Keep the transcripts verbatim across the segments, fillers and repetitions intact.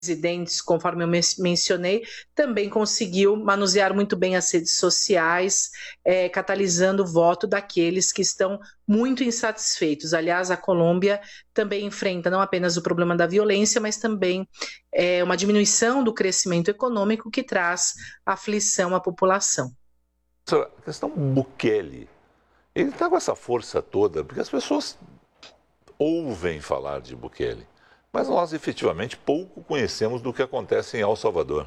presidentes, conforme eu mencionei, também conseguiu manusear muito bem as redes sociais, é, catalisando o voto daqueles que estão muito insatisfeitos. Aliás, a Colômbia também enfrenta não apenas o problema da violência, mas também é, uma diminuição do crescimento econômico que traz aflição à população. A questão Bukele, ele está com essa força toda, porque as pessoas ouvem falar de Bukele, mas nós efetivamente pouco conhecemos do que acontece em El Salvador.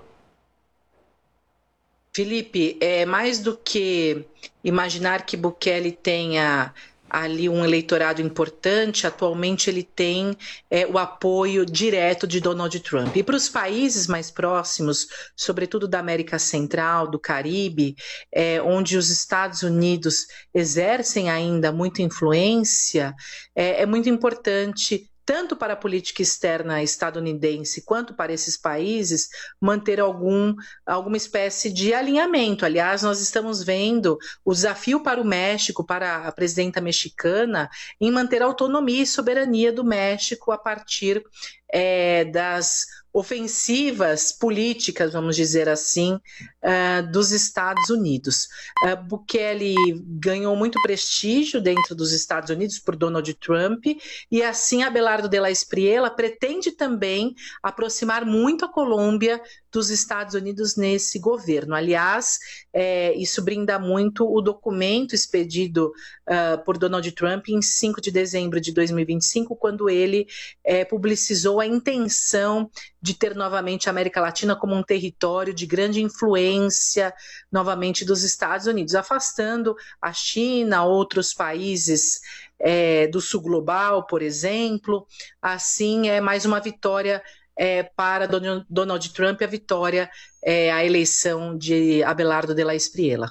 Felipe, é mais do que imaginar que Bukele tenha ali um eleitorado importante, atualmente ele tem é, o apoio direto de Donald Trump. E para os países mais próximos, sobretudo da América Central, do Caribe, é, onde os Estados Unidos exercem ainda muita influência, é, é muito importante, tanto para a política externa estadunidense quanto para esses países, manter algum, alguma espécie de alinhamento. Aliás, nós estamos vendo o desafio para o México, para a presidenta mexicana, em manter a autonomia e soberania do México a partir é, das ofensivas políticas, vamos dizer assim, uh, dos Estados Unidos. Uh, Bukele ganhou muito prestígio dentro dos Estados Unidos por Donald Trump e assim Abelardo de la Espriella pretende também aproximar muito a Colômbia dos Estados Unidos nesse governo. Aliás, é, isso brinda muito o documento expedido uh, por Donald Trump em cinco de dezembro de dois mil e vinte e cinco, quando ele é, publicizou a intenção de ter novamente a América Latina como um território de grande influência novamente dos Estados Unidos, afastando a China, outros países é, do sul global, por exemplo. Assim, é mais uma vitória é, para Donald Trump, a vitória, é, a eleição de Abelardo de la Espriella.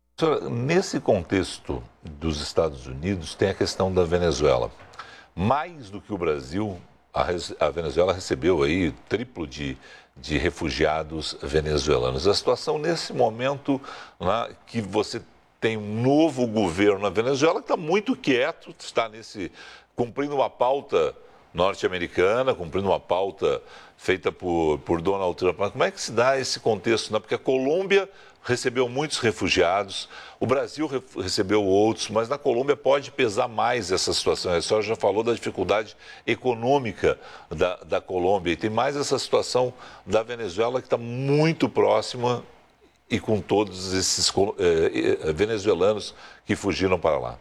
Nesse contexto dos Estados Unidos, tem a questão da Venezuela. Mais do que o Brasil, a Venezuela recebeu aí triplo de, de refugiados venezuelanos. A situação nesse momento, né, que você tem um novo governo na Venezuela que está muito quieto, está nesse, cumprindo uma pauta norte-americana, cumprindo uma pauta feita por, por Donald Trump. Mas como é que se dá esse contexto? Né? Porque a Colômbia recebeu muitos refugiados, o Brasil re recebeu outros, mas na Colômbia pode pesar mais essa situação. A senhora já falou da dificuldade econômica da, da Colômbia e tem mais essa situação da Venezuela que está muito próxima e com todos esses eh, venezuelanos que fugiram para lá.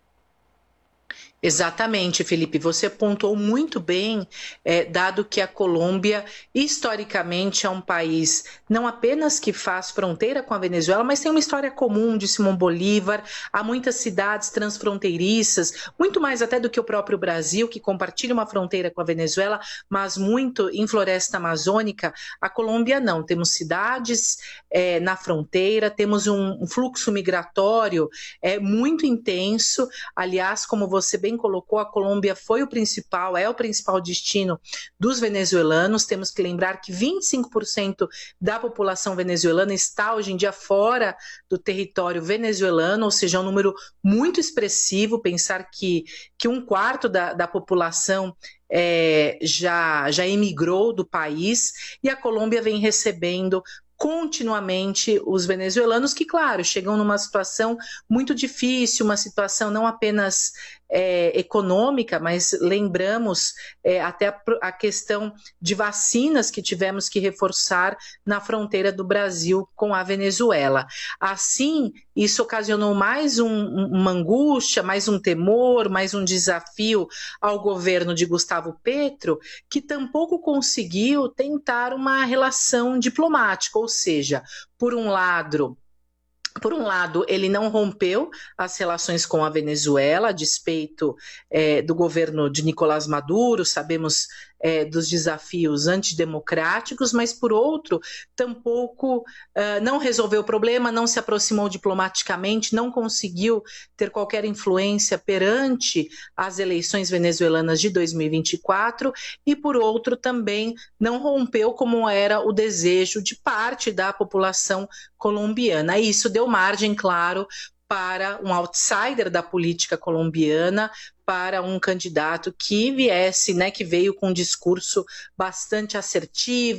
Exatamente, Felipe, você pontuou muito bem, é, dado que a Colômbia, historicamente, é um país não apenas que faz fronteira com a Venezuela, mas tem uma história comum de Simão Bolívar, há muitas cidades transfronteiriças, muito mais até do que o próprio Brasil, que compartilha uma fronteira com a Venezuela, mas muito em floresta amazônica. A Colômbia não, temos cidades é, na fronteira, temos um, um fluxo migratório é, muito intenso, aliás, como você bem colocou, a Colômbia foi o principal, é o principal destino dos venezuelanos. Temos que lembrar que vinte e cinco por cento da população venezuelana está hoje em dia fora do território venezuelano, ou seja, é um número muito expressivo. Pensar que, que um quarto da, da população é, já, já emigrou do país, e a Colômbia vem recebendo continuamente os venezuelanos que, claro, chegam numa situação muito difícil, uma situação não apenas é, econômica, mas lembramos é, até a, a questão de vacinas que tivemos que reforçar na fronteira do Brasil com a Venezuela. Assim, isso ocasionou mais um, uma angústia, mais um temor, mais um desafio ao governo de Gustavo Petro, que tampouco conseguiu tentar uma relação diplomática, ou seja, por um lado, Por um lado, ele não rompeu as relações com a Venezuela, a despeito é, do governo de Nicolás Maduro, sabemos é, dos desafios antidemocráticos, mas, por outro, tampouco uh, não resolveu o problema, não se aproximou diplomaticamente, não conseguiu ter qualquer influência perante as eleições venezuelanas de dois mil e vinte e quatro e, por outro, também não rompeu como era o desejo de parte da população colombiana. Isso deu margem, claro, para um outsider da política colombiana, para um candidato que viesse, né, que veio com um discurso bastante assertivo,